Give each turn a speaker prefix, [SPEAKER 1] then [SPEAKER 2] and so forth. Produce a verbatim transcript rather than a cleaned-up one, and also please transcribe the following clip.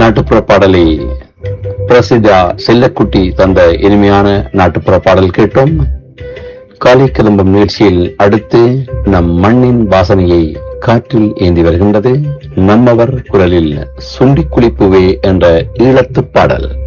[SPEAKER 1] நாட்டுப்புற பாடலை பிரசிதா செல்லக்குட்டி தந்த இனிமையான நாட்டுப்புற பாடல் கேட்டோம். காலை கிளம்பும் நிகழ்ச்சியில் அடுத்து நம் மண்ணின் வாசனையை காற்றில் ஏந்தி வருகின்றது நம்மவர் குரலில் சுண்டி குளிப்புவே என்ற ஈழத்து பாடல்.